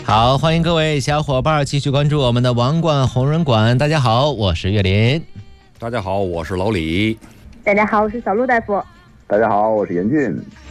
好，欢迎各位小伙伴继续关注我们的王冠红人馆。大家好，我是岳林。 大家好，我是老李。 大家好，我是小陆大夫。 大家好，我是严俊。